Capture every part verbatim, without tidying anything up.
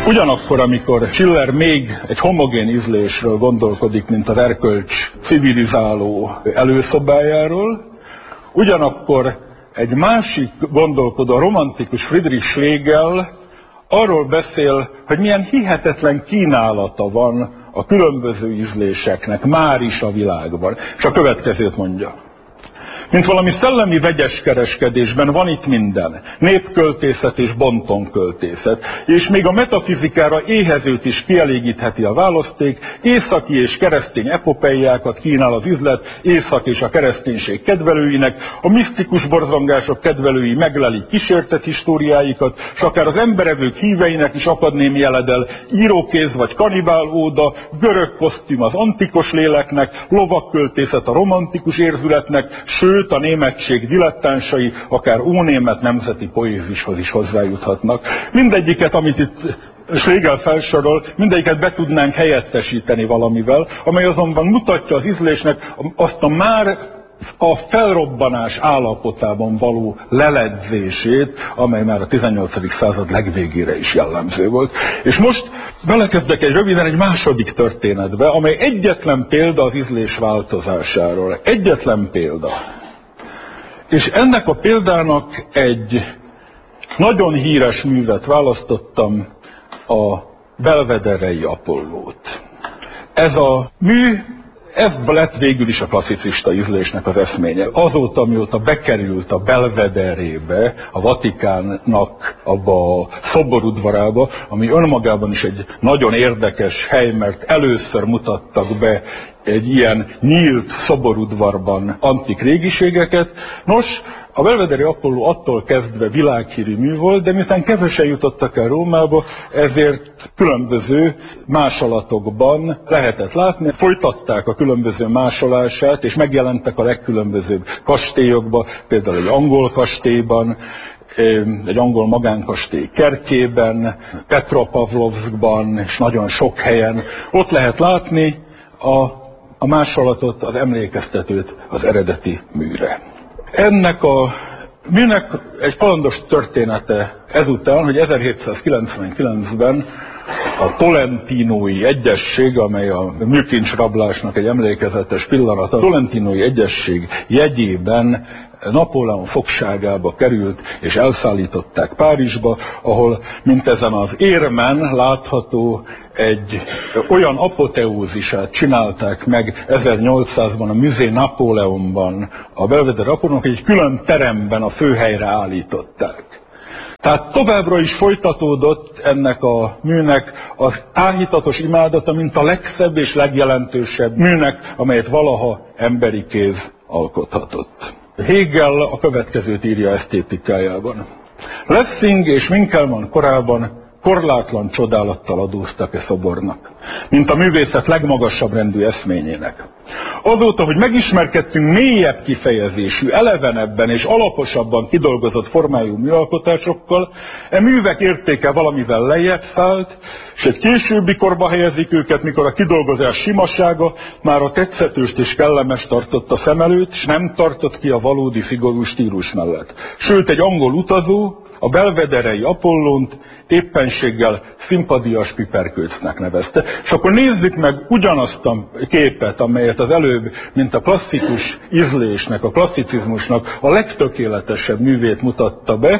Ugyanakkor, amikor Schiller még egy homogén ízlésről gondolkodik, mint az erkölcs civilizáló előszobájáról, ugyanakkor egy másik gondolkodó, a romantikus Friedrich Schlegel arról beszél, hogy milyen hihetetlen kínálata van a különböző ízléseknek már is a világban. És a következőt mondja. Mint valami szellemi vegyes kereskedésben van itt minden. Népköltészet és bontonköltészet. És még a metafizikára éhezőt is kielégítheti a választék. Északi és keresztény epopeiákat kínál az üzlet Észak és a kereszténység kedvelőinek. A misztikus borzongások kedvelői meglelik kísértett históriáikat, s akár az emberevők híveinek is akad némi jeledel. Írókéz vagy kanibál óda, görög kosztüm az antikos léleknek, lovakköltészet a romantikus érzületnek, sőt a németség dilettánsai akár ónémet nemzeti poézishoz is hozzájuthatnak. Mindegyiket, amit itt Schlegel felsorol, mindegyiket be tudnánk helyettesíteni valamivel, amely azonban mutatja az ízlésnek azt a már a felrobbanás állapotában való leledzését, amely már a tizennyolcadik század legvégére is jellemző volt. És most belekezdek egy röviden egy második történetbe, amely egyetlen példa az ízlés változásáról. Egyetlen példa. És ennek a példának egy nagyon híres művet választottam, a Belvederei Apollót. Ez a mű, ez lett végül is a klasszicista ízlésnek az eszménye. Azóta, amióta bekerült a Belvederébe, a Vatikánnak abba a szoborudvarába, ami önmagában is egy nagyon érdekes hely, mert először mutattak be egy ilyen nyílt szoborudvarban antik régiségeket. Nos, a Belvederi Apolló attól kezdve világhírű mű volt, de miután kevesen jutottak el Rómába, ezért különböző másolatokban lehetett látni. Folytatták a különböző másolását, és megjelentek a legkülönbözőbb kastélyokba, például egy angol kastélyban, egy angol magánkastély kertjében, Petropavlovskban, és nagyon sok helyen. Ott lehet látni a, a másolatot, az emlékeztetőt az eredeti műre. Ennek a műnek egy kalandos története ezután, hogy ezerhétszázkilencvenkilencben a Tolentinói Egyesség, amely a műkincsrablásnak egy emlékezetes pillanata, a Tolentinói Egyesség jegyében Napóleon fogságába került, és elszállították Párizsba, ahol mintezen az érmen látható egy olyan apoteózisát csinálták meg ezernyolcszázban a Musée Napóleonban a Belvedere Apollónak, egy külön teremben a főhelyre állították. Tehát továbbra is folytatódott ennek a műnek az áhítatos imádata, mint a legszebb és legjelentősebb műnek, amelyet valaha emberi kéz alkothatott. Hegel a következőt írja esztétikájában. Lessing és Winkelmann korában korlátlan csodálattal adóztak e szobornak, mint a művészet legmagasabb rendű eszményének. Azóta, hogy megismerkedtünk mélyebb kifejezésű, elevenebben és alaposabban kidolgozott formájú műalkotásokkal, e művek értéke valamivel lejjebb szállt, és egy későbbi korba helyezik őket, mikor a kidolgozás simasága már a tetszetőst és kellemes tartotta szem előtt, és nem tartott ki a valódi szigorú stílus mellett. Sőt, egy angol utazó a Belvederei Apollónt éppenséggel szimpadias piperkőcnek nevezte. És akkor nézzük meg ugyanazt a képet, amelyet az előbb, mint a klasszikus ízlésnek, a klasszicizmusnak a legtökéletesebb művét mutatta be,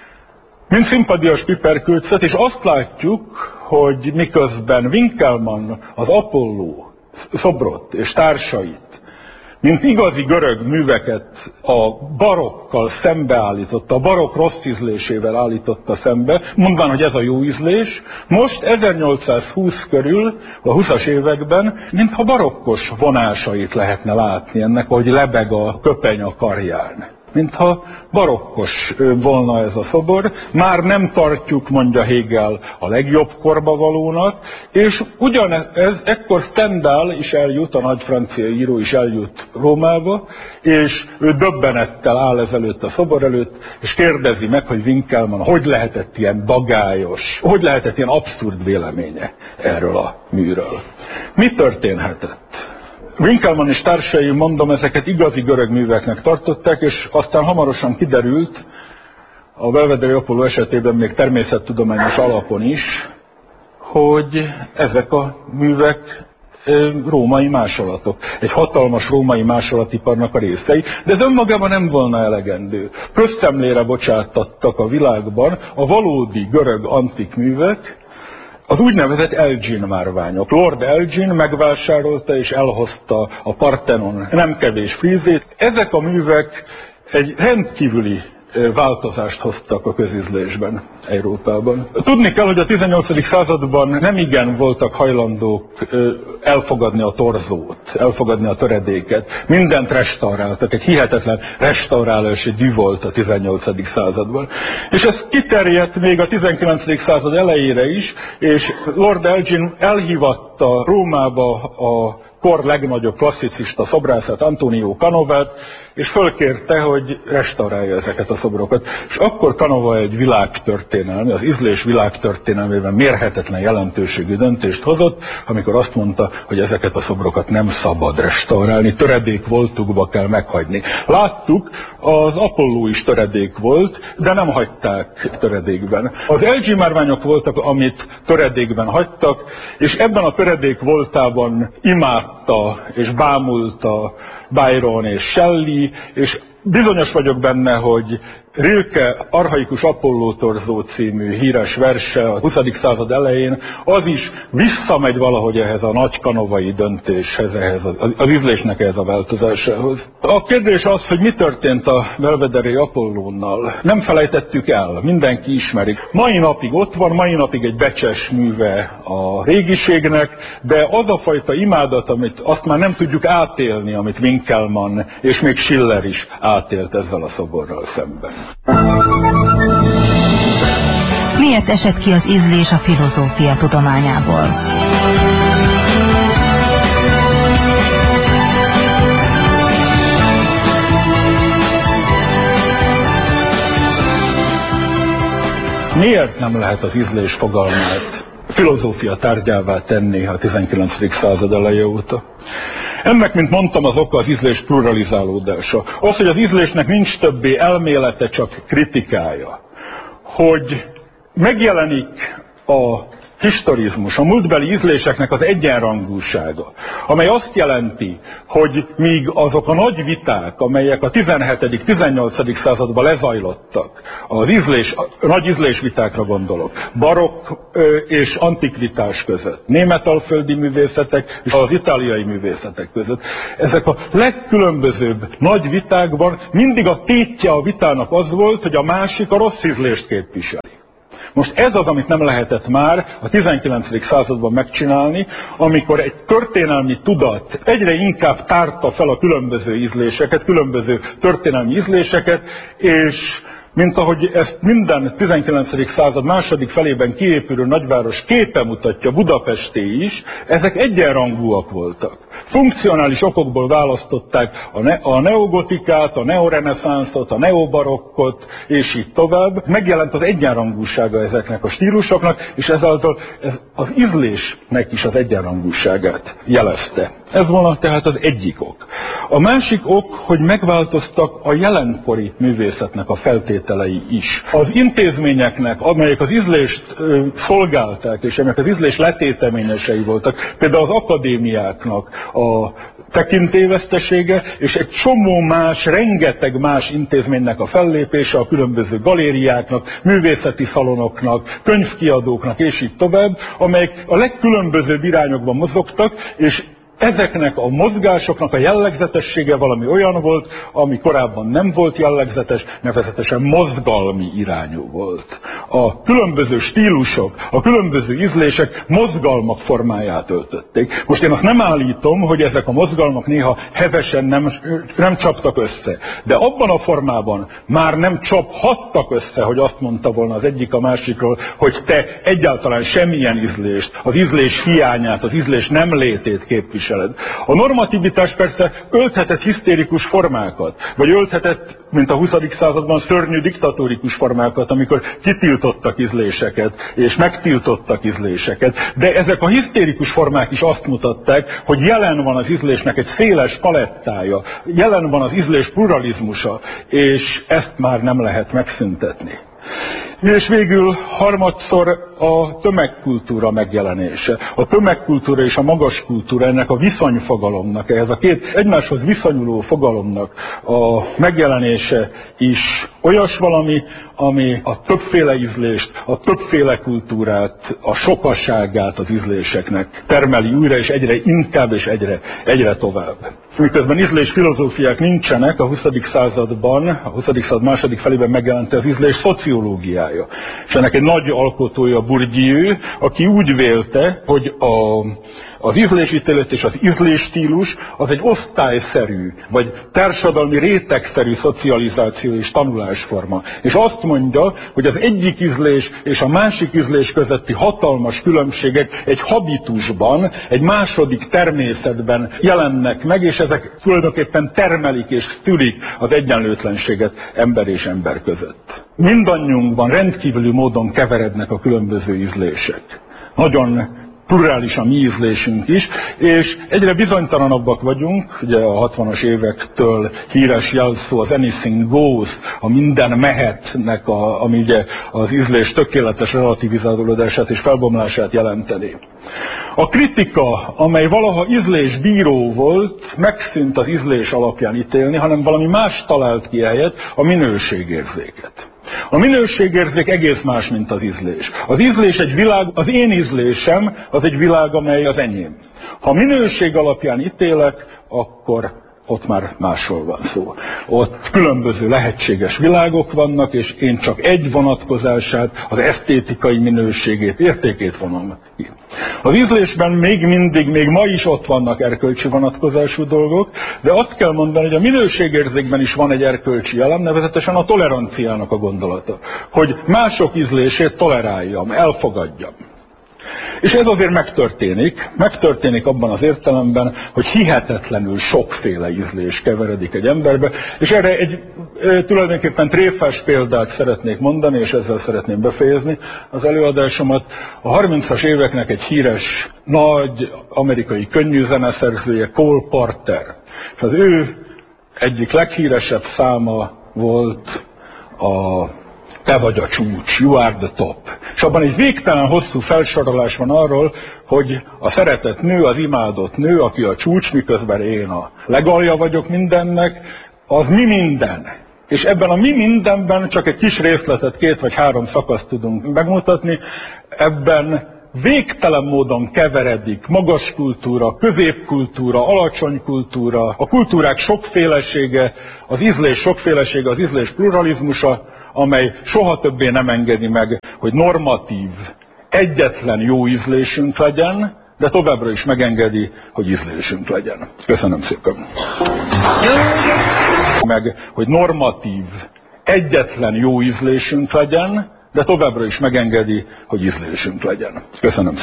mint szimpadias piperkőcet, és azt látjuk, hogy miközben Winkelmann az Apolló szobrot és társait, mint igazi görög műveket a barokkal szembeállította, a barokk rossz ízlésével állította szembe, mondván, hogy ez a jó ízlés, most ezernyolcszázhúsz körül, a húszas években, mintha barokkos vonásait lehetne látni ennek, hogy lebeg a köpeny a karján. Mintha barokkos volna ez a szobor, már nem tartjuk, mondja Hegel, a legjobb korba valónak, és ugyanez, ekkor Stendhal is eljut, a nagy francia író is eljut Rómába, és ő döbbenettel áll ezelőtt a szobor előtt, és kérdezi meg, hogy Winkelmann hogy lehetett ilyen dagályos, hogy lehetett ilyen abszurd véleménye erről a műről. Mi történhetett? Winkelmann és társai, mondom, ezeket igazi görög műveknek tartották, és aztán hamarosan kiderült, a Belvederi Apolló esetében még természettudományos alapon is, hogy ezek a művek római másolatok. Egy hatalmas római másolatiparnak a részei, de ez önmagában nem volna elegendő. Közszemlére bocsáttattak a világban a valódi görög antik művek, az úgynevezett Elgin márványok. Lord Elgin megvásárolta és elhozta a Parthenon nem kevés frízét. Ezek a művek egy rendkívüli változást hoztak a közízlésben Európában. Tudni kell, hogy a tizennyolcadik században nem igen voltak hajlandók elfogadni a torzót, elfogadni a töredéket. Mindent restauráltak, egy hihetetlen restaurálási dű volt a tizennyolcadik században. És ez kiterjedt még a tizenkilencedik század elejére is, és Lord Elgin elhívatta Rómába a kor legnagyobb klasszicista szobrászát, Antonio Canovát, és fölkérte, hogy restaurálja ezeket a szobrokat. És akkor Canova egy világtörténelmi, az ízlés világtörténelmében mérhetetlen jelentőségű döntést hozott, amikor azt mondta, hogy ezeket a szobrokat nem szabad restaurálni, töredék voltukba kell meghagyni. Láttuk, az Apolló is töredék volt, de nem hagyták töredékben. Az Elgin márványok voltak, amit töredékben hagytak, és ebben a töredék voltában imádta és bámulta Byron és Shelley, és bizonyos vagyok benne, hogy Rilke Archaikus Apolló torzó című híres verse a huszadik század elején, az is visszamegy valahogy ehhez a nagy kanovai döntéshez, ehhez az, az ízlésnek ehhez a változásához. A kérdés az, hogy mi történt a belvederi Apollónnal. Nem felejtettük el, mindenki ismeri. Mai napig ott van, mai napig egy becses műve a régiségnek, de az a fajta imádat, amit azt már nem tudjuk átélni, amit Winkelmann és még Schiller is átélt ezzel a szoborral szemben. Miért esett ki az ízlés a filozófia tudományából? Miért nem lehet az ízlés fogalmát filozófia tárgyává tenni a tizenkilencedik század eleje óta? Ennek, mint mondtam, az oka az ízlés pluralizálódása. Az, hogy az ízlésnek nincs többé elmélete, csak kritikája. Hogy megjelenik a historizmus, a múltbeli ízléseknek az egyenrangúsága, amely azt jelenti, hogy míg azok a nagy viták, amelyek a tizenhetedik tizennyolcadik században lezajlottak, az ízlés, a nagy ízlésvitákra gondolok, barokk és antikvitás között, németalföldi művészetek és az itáliai művészetek között, ezek a legkülönbözőbb nagy vitákban mindig a tétje a vitának az volt, hogy a másik a rossz ízlést képviseli. Most ez az, amit nem lehetett már a tizenkilencedik században megcsinálni, amikor egy történelmi tudat egyre inkább tárta fel a különböző ízléseket, különböző történelmi ízléseket, és mint ahogy ezt minden tizenkilencedik század második felében kiépülő nagyváros képe mutatja, Budapesté is, ezek egyenrangúak voltak. Funkcionális okokból választották a, ne a neogotikát, a neoreneszánszot, a neobarokkot, és így tovább. Megjelent az egyenrangúsága ezeknek a stílusoknak, és ezáltal ez az ízlésnek is az egyenrangúságát jelezte. Ez volna tehát az egyik ok. A másik ok, hogy megváltoztak a jelenkori művészetnek a feltételei is. Az intézményeknek, amelyek az ízlést ö, szolgálták, és amelyek az ízlés letéteményesei voltak, például az akadémiáknak a tekintélyvesztesége, és egy csomó más, rengeteg más intézménynek a fellépése, a különböző galériáknak, művészeti szalonoknak, könyvkiadóknak, és így tovább, amelyek a legkülönbözőbb irányokban mozogtak, és ezeknek a mozgásoknak a jellegzetessége valami olyan volt, ami korábban nem volt jellegzetes, nevezetesen mozgalmi irányú volt. A különböző stílusok, a különböző ízlések mozgalmak formáját öltötték. Most én azt nem állítom, hogy ezek a mozgalmak néha hevesen nem, nem csaptak össze, de abban a formában már nem csaphattak össze, hogy azt mondta volna az egyik a másikról, hogy te egyáltalán semmilyen ízlést, az ízlés hiányát, az ízlés nem létét képviseled. A normativitás persze ölthetett hisztérikus formákat, vagy ölthetett, mint a huszadik században, szörnyű diktatórikus formákat, amikor kitiltottak ízléseket, és megtiltottak ízléseket. De ezek a hisztérikus formák is azt mutatták, hogy jelen van az ízlésnek egy széles palettája, jelen van az ízlés pluralizmusa, és ezt már nem lehet megszüntetni. És végül harmadszor a tömegkultúra megjelenése. A tömegkultúra és a magas kultúra, ennek a viszonyfogalomnak, ehhez a két egymáshoz viszonyuló fogalomnak a megjelenése is olyas valami, ami a többféle ízlést, a többféle kultúrát, a sokaságát az ízléseknek termeli újra, és egyre inkább és egyre, egyre tovább. Miközben ízlés filozófiák nincsenek, a huszadik században, a huszadik század második felében megjelent az ízlés szociológiája. És ennek egy nagy alkotója Bourdieu, aki úgy vélte, hogy a, az ízlésítélet és az ízlésstílus az egy osztályszerű, vagy társadalmi rétegszerű szocializáció és tanulásforma. És azt mondja, hogy az egyik ízlés és a másik ízlés közötti hatalmas különbségek egy habitusban, egy második természetben jelennek meg, és ezek tulajdonképpen termelik és szülik az egyenlőtlenséget ember és ember között. Mindannyiunkban rendkívüli módon keverednek a különböző ízlések. Nagyon plurális a mi ízlésünk is, és egyre bizonytalanabbak vagyunk, ugye a hatvanas évektől híres jelszó az anything goes, a minden mehetnek, a, ami ugye az ízlés tökéletes relativizálódását és felbomlását jelenteni. A kritika, amely valaha ízlésbíró volt, megszűnt az ízlés alapján ítélni, hanem valami más talált ki helyett, a minőségérzéket. A minőségérzék egész más, mint az ízlés. Az ízlés egy világ, az én ízlésem az egy világ, amely az enyém. Ha minőség alapján ítélek, akkor ott már másról van szó. Ott különböző lehetséges világok vannak, és én csak egy vonatkozását, az esztétikai minőségét, értékét vonom ki. Az ízlésben még mindig, még ma is ott vannak erkölcsi vonatkozású dolgok, de azt kell mondani, hogy a minőségérzékben is van egy erkölcsi elem, nevezetesen a toleranciának a gondolata. Hogy mások ízlését toleráljam, elfogadjam. És ez azért megtörténik, megtörténik abban az értelemben, hogy hihetetlenül sokféle ízlés keveredik egy emberbe, és erre egy e, tulajdonképpen tréfás példát szeretnék mondani, és ezzel szeretném befejezni az előadásomat. A harmincas éveknek egy híres, nagy amerikai könnyűzeneszerzője, Cole Porter. És az ő egyik leghíresebb száma volt a Te vagy a csúcs, you are the top. És abban egy végtelen hosszú felsorolás van arról, hogy a szeretett nő, az imádott nő, aki a csúcs, miközben én a legalja vagyok mindennek, az mi minden. És ebben a mi mindenben csak egy kis részletet, két vagy három szakaszt tudunk megmutatni, ebben végtelen módon keveredik magas kultúra, középkultúra, alacsony kultúra, a kultúrák sokfélesége, az ízlés sokfélesége, az ízlés pluralizmusa, amely soha többé nem engedi meg, hogy normatív, egyetlen jó ízlésünk legyen, de továbbra is megengedi, hogy ízlésünk legyen. Köszönöm szépen. Meg, hogy normatív, egyetlen jó ízlésünk legyen, de továbbra is megengedi, hogy ízlésünk legyen. Köszönöm szépen.